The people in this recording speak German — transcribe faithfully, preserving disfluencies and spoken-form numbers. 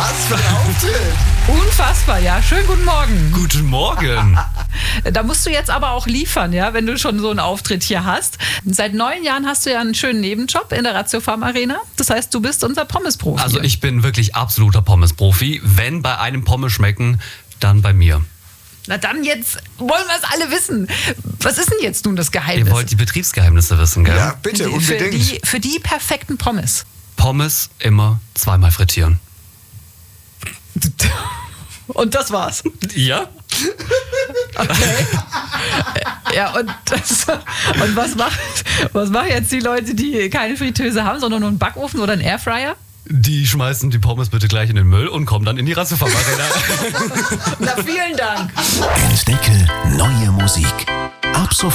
Was für ein Auftritt. Unfassbar, ja. Schönen guten Morgen. Guten Morgen. Da musst du jetzt aber auch liefern, ja, wenn du schon so einen Auftritt hier hast. Seit neun Jahren hast du ja einen schönen Nebenjob in der Ratiofarm Arena. Das heißt, du bist unser Pommes-Profi. Also ich bin wirklich absoluter Pommes-Profi. Wenn bei einem Pommes schmecken, dann bei mir. Na dann jetzt wollen wir es alle wissen. Was ist denn jetzt nun das Geheimnis? Ihr wollt die Betriebsgeheimnisse wissen, gell? Ja, bitte, für, unbedingt. die, für die perfekten Pommes. Pommes immer zweimal frittieren. Und das war's. Ja? Okay. Ja, und, das, und was, macht, was machen jetzt die Leute, die keine Fritteuse haben, sondern nur einen Backofen oder einen Airfryer? Die schmeißen die Pommes bitte gleich in den Müll und kommen dann in die Ratiofarm Arena. Na, vielen Dank. Entdecke neue Musik. Ab sofort.